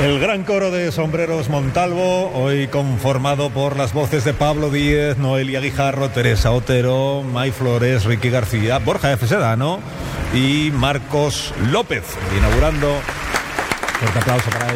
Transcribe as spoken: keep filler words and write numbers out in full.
El gran coro de Sombreros Montalvo, hoy conformado por las voces de Pablo Díez, Noelia Guijarro, Teresa Otero, May Flores, Ricky García, Borja F. Sedano y Marcos López, inaugurando. Fuerte aplauso para ellos.